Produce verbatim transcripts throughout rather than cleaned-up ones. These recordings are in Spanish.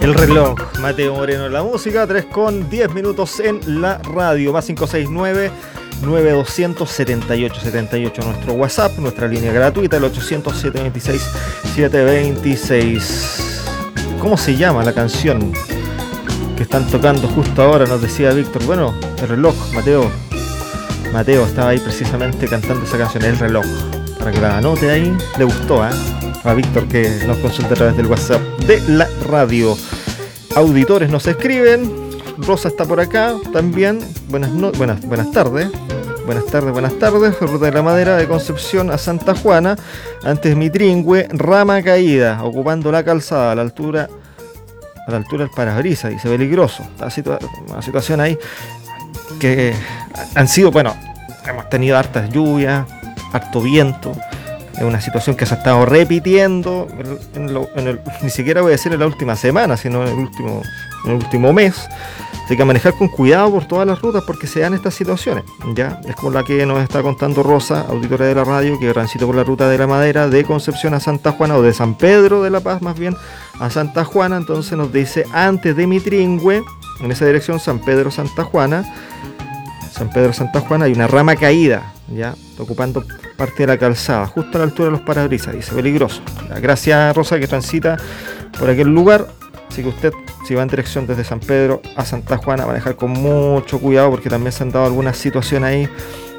El reloj, Mateo Moreno en la música, tres con diez minutos en la radio, más cinco seis nueve, nueve dos cero cero, siete ocho siete ocho, nuestro WhatsApp, nuestra línea gratuita, el ochocientos, siete veintiséis, siete veintiséis. ¿Cómo se llama la canción que están tocando justo ahora? Nos decía Víctor. Bueno, el reloj, Mateo. Mateo estaba ahí precisamente cantando esa canción, El reloj. Para que la anote ahí, le gustó, ¿eh? A Víctor, que nos consulta a través del WhatsApp de la radio. Auditores nos escriben. Rosa está por acá también. Buenas, no, buenas, buenas tardes. Buenas tardes, buenas tardes. Ruta de la Madera de Concepción a Santa Juana. Antes Mitringüe, rama caída, ocupando la calzada a la altura, a la altura del parabrisas. Dice peligroso. Una, situa- una situación ahí que han sido, bueno, hemos tenido hartas lluvias, harto viento. Es una situación que se ha estado repitiendo en lo, en el, ni siquiera voy a decir en la última semana, sino en el último, en el último mes. Así que manejar con cuidado por todas las rutas porque se dan estas situaciones. Ya es como la que nos está contando Rosa, auditora de la radio, que transitó por la ruta de la Madera de Concepción a Santa Juana, o de San Pedro de la Paz más bien a Santa Juana. Entonces nos dice, antes de Mitringüe, en esa dirección San Pedro Santa Juana, San Pedro Santa Juana hay una rama caída, ya ocupando parte de la calzada, justo a la altura de los parabrisas. Dice peligroso. Gracias, Rosa, que transita por aquel lugar. Así que usted, si va en dirección desde San Pedro a Santa Juana, va a manejar con mucho cuidado porque también se han dado algunas situaciones ahí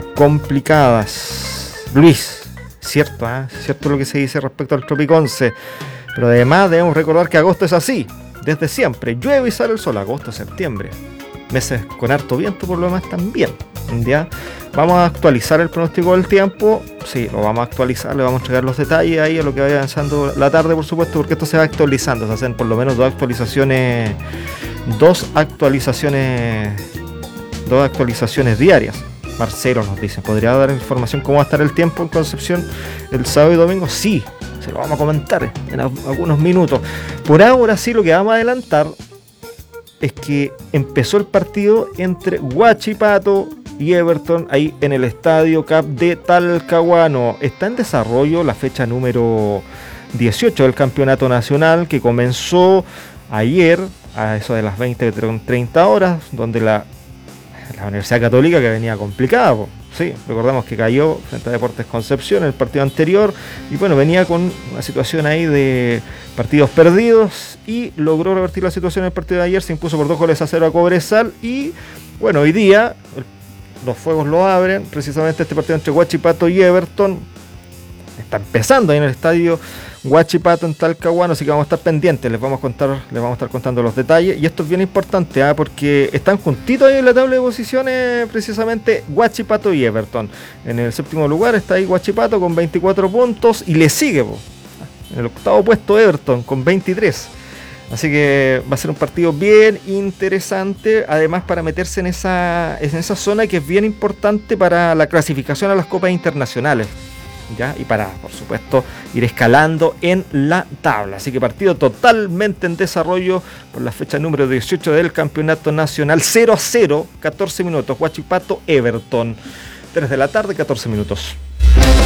complicadas. Luis, cierto, ¿eh? Cierto lo que se dice respecto al Tropiconce, pero además debemos recordar que agosto es así, desde siempre, llueve y sale el sol, agosto, septiembre, meses con harto viento por lo demás también. ¿Ya? Vamos a actualizar el pronóstico del tiempo. Sí, lo vamos a actualizar, le vamos a entregar los detalles ahí a lo que vaya avanzando la tarde, por supuesto, porque esto se va actualizando. Se hacen por lo menos dos actualizaciones, dos actualizaciones, dos actualizaciones diarias. Marcelo nos dice, ¿podría dar información cómo va a estar el tiempo en Concepción el sábado y domingo? Sí, se lo vamos a comentar en algunos minutos. Por ahora sí, lo que vamos a adelantar es que empezó el partido entre Huachipato y Everton ahí en el Estadio Cap de Talcahuano. Está en desarrollo la fecha número dieciocho del campeonato nacional, que comenzó ayer a eso de las veinte treinta horas, donde la, la Universidad Católica, que venía complicada, po. Sí, recordamos que cayó frente a Deportes Concepción en el partido anterior y bueno, venía con una situación ahí de partidos perdidos y logró revertir la situación en el partido de ayer. Se impuso por dos goles a cero a Cobresal y bueno, hoy día el, los fuegos lo abren precisamente este partido entre Huachipato y Everton. Está empezando ahí en el estadio Huachipato en Talcahuano, así que vamos a estar pendientes, les vamos a contar, les vamos a estar contando los detalles, y esto es bien importante, ¿eh? Porque están juntitos ahí en la tabla de posiciones precisamente Huachipato y Everton. En el séptimo lugar está ahí Huachipato con veinticuatro puntos y le sigue po, en el octavo puesto Everton con veintitrés. Así que va a ser un partido bien interesante, además para meterse en esa, en esa zona que es bien importante para la clasificación a las copas internacionales. ¿Ya? Y para, por supuesto, ir escalando en la tabla. Así que partido totalmente en desarrollo por la fecha número dieciocho del campeonato nacional. Cero a cero, catorce minutos. Huachipato, Everton. tres de la tarde, catorce minutos.